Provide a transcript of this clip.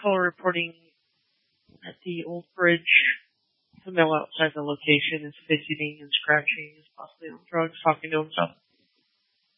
caller reporting at the old bridge. The male outside the location is fidgeting and scratching, is possibly on drugs, talking to himself.